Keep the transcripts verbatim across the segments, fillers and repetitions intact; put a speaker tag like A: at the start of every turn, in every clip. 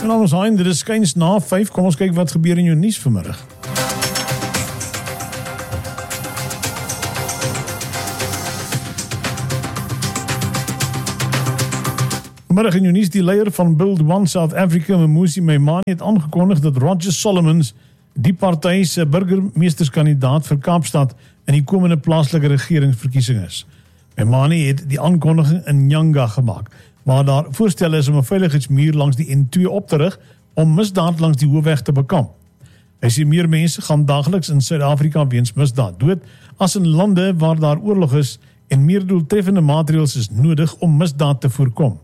A: En dan ons Hein, dit is skuins na vyf, kom ons kyk wat gebeur in jou nuus vanmiddag. Vanmiddag in jou nuus, die leier van Build One South Africa, Mmusi Maimane, het aangekondig dat Roger Solomons die party se burgemeesterskandidaat vir Kaapstad in die komende plaaslike regeringsverkiesing is. Maimane het die aankondiging in Nyanga gemaak, waar daar voorstel is om 'n veiligheidsmuur langs die N twee op te rig om misdaad langs die hoofweg te bekamp. Hy sê meer mense gaan daagliks in Suid-Afrika weens misdaad dood as in lande waar daar oorlog is en meer doeltreffende maatreëls is nodig om misdaad te voorkom.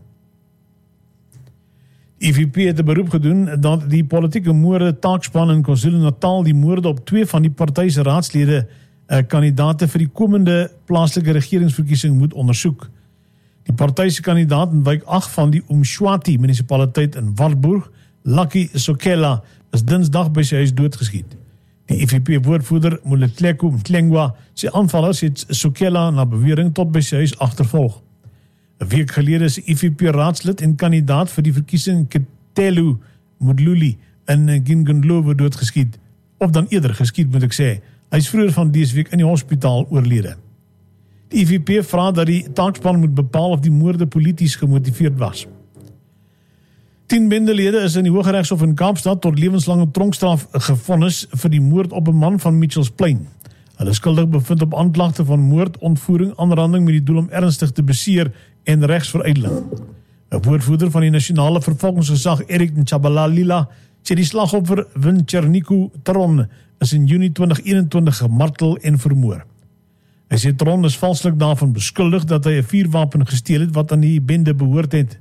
A: E V P het 'n beroep gedoen dat die politieke moorde taakspan in KwaZulu-Natal die moorde op twee van die party se raadslede uh, kandidate vir die komende plaaslike regeringsverkiesing moet ondersoek. Die party se kandidaat in wijk agt van die Umshwati munisipaliteit in Wartburg, Lucky Sokela, is dinsdag by sy huis doodgeskiet. Die E V P-woordvoerder Moletleko Mtlengwa sê aanvallers het Sokela na bewering tot by sy huis agtervolg. 'n Week gelede is E V P-raadslid en kandidaat vir die verkiesing Ketelu Mudluli in Gingandlowe doodgeskiet, of dan eerder geskiet moet ek sê. Hy is vroeër van dese week in die hospitaal oorlede. Die E V P vra dat die taakspan moet bepaal of die moorde polities gemotiveerd was. Tien bendelede is in die Hooggeregshof in Kaapstad tot lewenslange tronkstraf gevonnis vir die moord op 'n man van Mitchells Plain. Hulle is skuldig bevind op aanklagte van moord, ontvoering, aanranding met die doel om ernstig te beseer en regsveruideling. 'n Woordvoerder van die nasionale vervolgingsgesag, Eric Nchabalalila, sê die slagoffer Wincherniku Tron is in Junie twintig eenentwintig gemartel en vermoor. Hy sê Tron is valslik daarvan beskuldig dat hy 'n vuurwapen gesteel het wat aan die bende behoort het.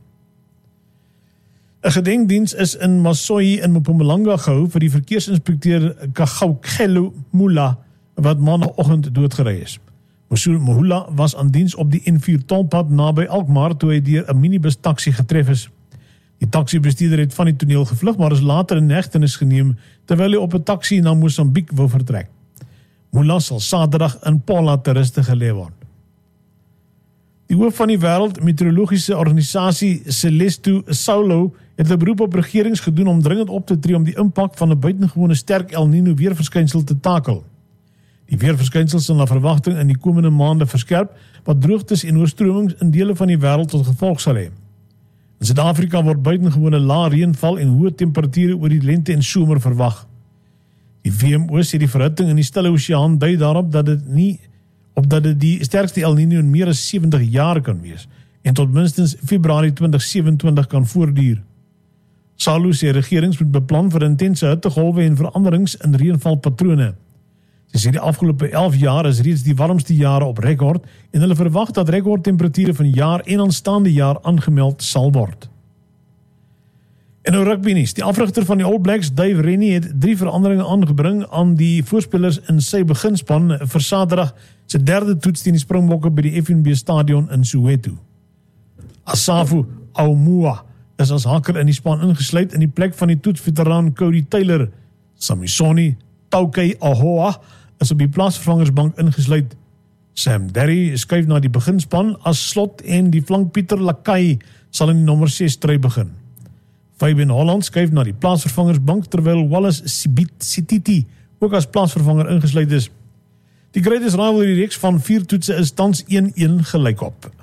A: 'n Gedenkdiens is in Masoyi in Mpumalanga gehou vir die verkeersinspekteur Kagaukelo Mula wat maandagoggend doodgery is. Mula was aan diens op die N vier tolpad naby Alkmaar toe hy deur 'n minibus taxi getref is. Die taxibestuurder het van die toneel gevlug, maar is later in hegtenis geneem terwyl hy op 'n taxi na Mosambiek wou vertrek. Mula sal Saterdag in Paula ter ruste gelê word. Die hoof van die wêreld meteorologiese organisasie Celeste Saulo het 'n beroep op regerings gedoen om dringend op te tree om die impak van 'n buitengewone sterk El Niño weerverskynsel te takel. Die weerverskynsel sal na verwagting in die komende maande verskerp, wat droogtes en oorstromings in dele van die wêreld tot gevolg sal hê. In Suid-Afrika word buitengewone lae reënval en hoë temperature oor die lente en somer verwag. Die W M O sê die verhitting in die Stille Oseaan dui daarop dat dit nie op dat dit die sterkste El Niño in meer as sewentig jaar kan wees en tot minstens Februarie twintig sewenentwintig kan voortduur. Salu sê regerings moet beplan vir intense hittegolwe en veranderings in reënvalpatrone. Sy sê die afgelope elf jaar is reeds die warmste jare op rekord en hulle verwag dat rekordtemperature van jaar en aanstaande jaar aangemeld sal word. En nou rugby nuus. Die afrigter van die All Blacks, Dave Rennie, het drie veranderinge aangebring aan die voorspelers in sy beginspan vir Saterdag se derde toets teen die Springbokke by die F N B Stadion in Soweto. Asafu Aumua is as hakker in die span ingesluit in die plek van die toetsveteraan Cody Taylor. Samisoni Taukei Ahoa is op die plaasvervangersbank ingesluit. Sam Derry skuif na die beginspan as slot en die flank Pieter Lakai sal in die nommer ses stry begin. Fabian Holland skuif na die plaasvervangersbank terwyl Wallace Sititi ook as plaasvervanger ingesluit is. Die Greatest Rivalry reeks van vier toetse is tans een een gelyk op.